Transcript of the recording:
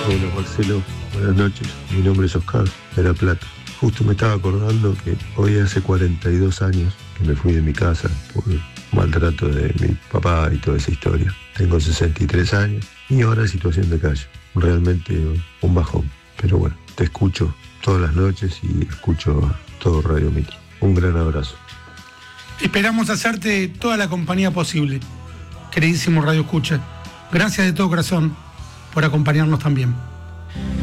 Hola Marcelo, buenas noches. Mi nombre es Oscar de La Plata. Justo me estaba acordando que hoy hace 42 años que me fui de mi casa por maltrato de mi papá y toda esa historia. Tengo 63 años y ahora situación de calle. Realmente un bajón. Pero bueno, te escucho todas las noches y escucho todo Radio Mitre. Un gran abrazo. Esperamos hacerte toda la compañía posible, queridísimo Radio Escucha. Gracias de todo corazón por acompañarnos también.